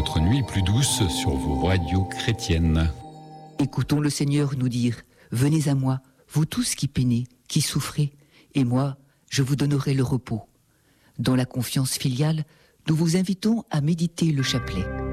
votre nuit plus douce sur vos radios chrétiennes. Écoutons le Seigneur nous dire « Venez à moi, vous tous qui peinez, qui souffrez, et moi, je vous donnerai le repos. » Dans la confiance filiale, nous vous invitons à méditer le chapelet.